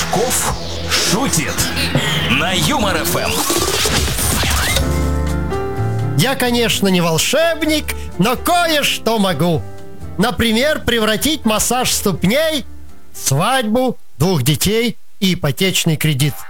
Казаков шутит на Юмор ФМ. Я, конечно, не волшебник, но кое-что могу. Например, превратить массаж ступней в свадьбу, 2 детей и ипотечный кредит.